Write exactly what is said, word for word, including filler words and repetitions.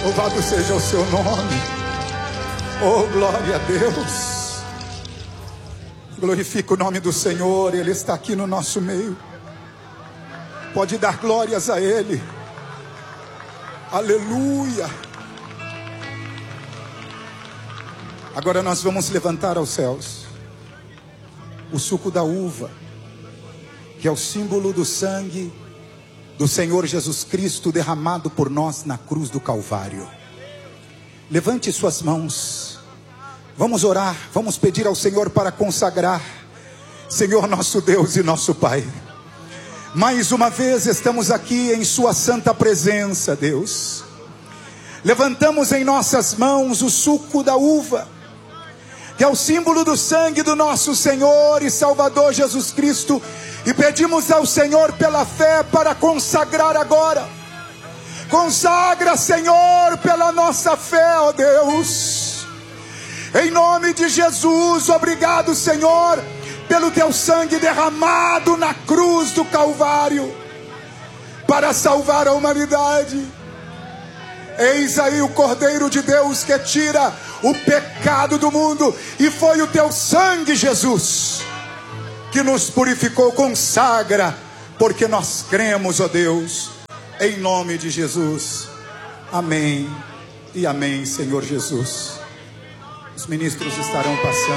Louvado seja o seu nome. Oh, glória a Deus. Glorifica o nome do Senhor. Ele está aqui no nosso meio. Pode dar glórias a Ele. Aleluia. Agora nós vamos levantar aos céus o suco da uva, que é o símbolo do sangue do Senhor Jesus Cristo derramado por nós na cruz do Calvário. Levante suas mãos. Vamos orar, vamos pedir ao Senhor para consagrar. Senhor nosso Deus e nosso Pai, mais uma vez estamos aqui em sua santa presença, Deus. Levantamos em nossas mãos o suco da uva, que é o símbolo do sangue do nosso Senhor e Salvador Jesus Cristo, e pedimos ao Senhor pela fé para consagrar agora. Consagra, Senhor, pela nossa fé, ó Deus, em nome de Jesus. Obrigado, Senhor, pelo teu sangue derramado na cruz do Calvário, para salvar a humanidade. Eis aí o Cordeiro de Deus que tira o pecado do mundo, e foi o teu sangue, Jesus, que nos purificou. Consagra, porque nós cremos, ó Deus, em nome de Jesus. Amém e amém, Senhor Jesus. Os ministros estarão passando.